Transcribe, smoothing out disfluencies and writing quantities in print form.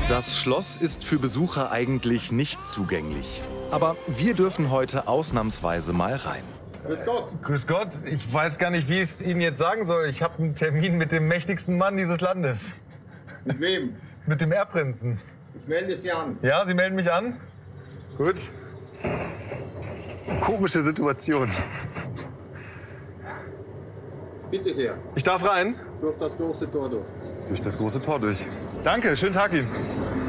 Das Schloss ist für Besucher eigentlich nicht zugänglich. Aber wir dürfen heute ausnahmsweise mal rein. Grüß Gott. Grüß Gott. Ich weiß gar nicht, wie ich es Ihnen jetzt sagen soll. Ich habe einen Termin mit dem mächtigsten Mann dieses Landes. Mit wem? Mit dem Erbprinzen. Ich melde Sie an. Ja, Sie melden mich an? Gut. Komische Situation. Bitte sehr. Ich darf rein? Durch das große Tor durch. Durch das große Tor durch. Danke, schönen Tag Ihnen.